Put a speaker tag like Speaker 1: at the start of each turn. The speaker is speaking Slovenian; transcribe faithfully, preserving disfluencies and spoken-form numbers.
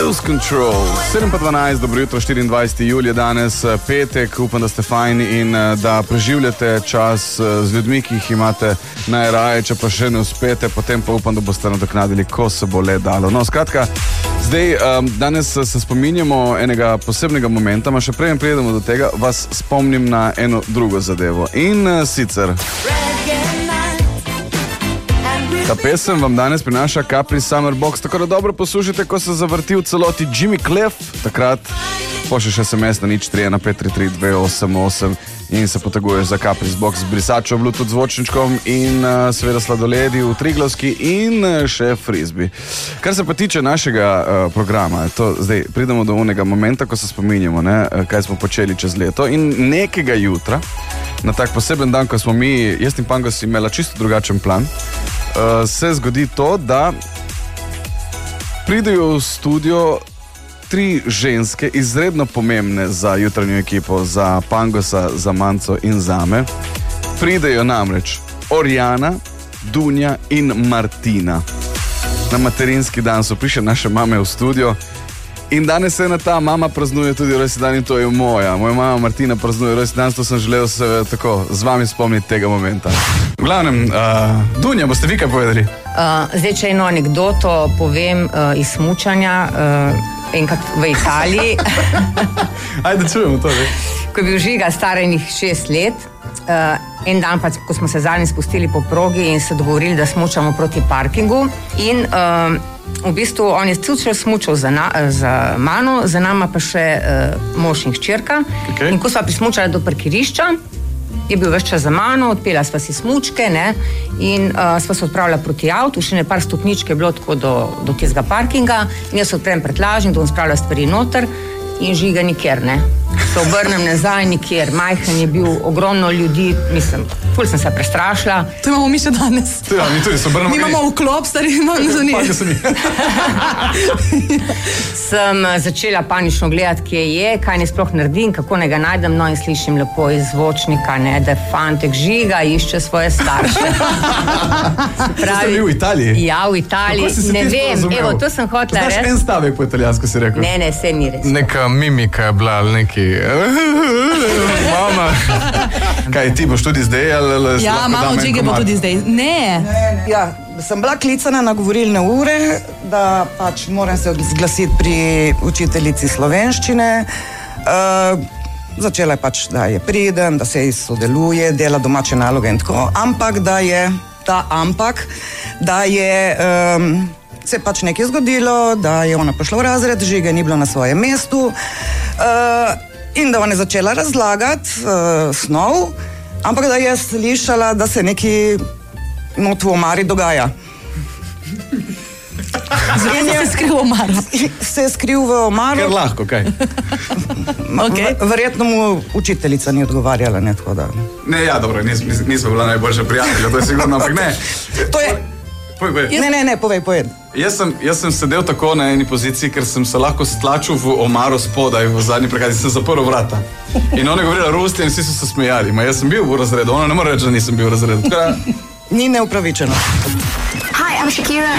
Speaker 1: Lose Control. sedem pa dvanajst, dobro jutro, štiriindvajseti julij danes, petek, upam, da ste fajni in da preživljate čas z ljudmi, ki jih imate najraje, če pa še ne uspete, potem pa upam, da boste nadoknadili, ko se bo le dalo. No, skratka, zdaj, danes se spominjamo enega posebnega momenta, ma še prej pridemo do tega, vas spomnim na eno drugo zadevo. In sicer ta pesem vam danes prinaša Capri Summer Box, tako da dobro poslušajte, ko se zavrti v celoti Jimmy Cliff, takrat pošlješ es em es na nič tri ena pet tri tri dve osem osem in se poteguješ za Capri Box z brisačo, Bluetooth zvočničkom in uh, seveda sladoledi v Triglavski in uh, še frisbee. Kar se pa tiče našega uh, programa, to zdaj pridemo do onega momenta, ko se spominjamo, ne, kaj smo počeli čez leto in nekega jutra, na tak poseben dan, ko smo mi, jaz in Pangos imela čisto drugačen plan, Uh, se zgodi to, da pridejo v studio tri ženske, izredno pomembne za jutranjo ekipo, za Pangosa, za Manco in zame. Pridejo namreč Orjana, Dunja in Martina. Na materinski dan so prišle naše mame v studio in danes ena ta mama praznuje tudi rojstni dan in to je moja. Moja mama Martina praznuje rojstni dan, to sem želel se tako z vami spomniti tega momenta. V glavnem, uh, Dunja, boste vi kaj povedali?
Speaker 2: Uh, zdaj, če eno anekdoto povem uh, iz smučanja, uh, enkrat v Italiji.
Speaker 1: Ajde, čujemo to, že.
Speaker 2: Ko je bil Žiga star enih šest let, uh, en dan pa, ko smo se zadnji spustili po progi in se dogovorili, da smučamo proti parkingu in uh, v bistvu on je cel smučal za, na, za mano, za nama pa še uh, mož in hčerka. Okay. In ko sva prismučala do parkirišča, je bil ves čas za mano, odpela sva si smučke, ne, in uh, sva se odpravila proti avtu, še ne par stopničke je bilo tako do, do tistega parkinga in jaz se odprem pretlažnik, da bom spravila stvari noter in Žiga nikjer, ne. Se obrnem nazaj, nikjer, majhen je bil, ogromno ljudi, mislim, ful sem se prestrašila.
Speaker 3: To imamo mi še danes.
Speaker 1: To ja, mi tudi se obrnemo.
Speaker 3: Mi imamo vklop, stari imamo za njih.
Speaker 1: Pa, so
Speaker 2: Sem začela panično gledati, kje je, kaj ne sploh naredim, kako ne ga najdem, no in slišim lepo iz zvočnika, ne, da fantek Žiga išče svoje starše.
Speaker 1: Pravi, ste bili v Italiji?
Speaker 2: Ja, v Italiji, ne vem, evo, to sem hotela reči.
Speaker 1: Znaš en stavek po italijansko, si rekel?
Speaker 2: Ne, ne, se ni res.
Speaker 4: Neka mimika je bila, ali neki...
Speaker 1: Mama, kaj ti boš tudi zdaj? Ali,
Speaker 3: ja, mama od Žige bo tudi zdaj. Ne.
Speaker 5: ne. Ja, sem bila klicana na govorilne ure, da pač moram se zglasiti pri učiteljici slovenščine. Uh, začela je pač, da je pridem, da se sodeluje, dela domače naloge in tako, ampak da je ta ampak, da je... Um, se je pač nekaj zgodilo, da je ona prišla v razred, Žige ni bilo na svojem mestu uh, in da ona je začela razlagati uh, snov, ampak da je slišala, da se nekaj not v omari dogaja.
Speaker 3: Zdaj se je skril v omaro.
Speaker 5: Se je skril v omaro.
Speaker 1: Ker lahko, kaj?
Speaker 3: Okay.
Speaker 5: Verjetno mu učiteljica ni odgovarjala, ne tako da...
Speaker 1: Ne, ja, dobro, nis, nis, nismo bila najboljša prijatelja, to je sigurno, ampak ne.
Speaker 5: To je...
Speaker 1: Povej, povej.
Speaker 5: Ne, ne, ne, povej, povej.
Speaker 1: Jaz sem, jaz sem sedel tako na eni poziciji, ker sem se lahko stlačil v omaro spodaj, v zadnji prekadi, sem zaprl vrata. In ona je govorila rusti in vsi so se smejali. Ma jaz sem bil v razredu, ona ne more reči, da nisem bil v razredu. Kaj...
Speaker 5: Ni neupravičeno.
Speaker 6: Hi, I'm Shakira.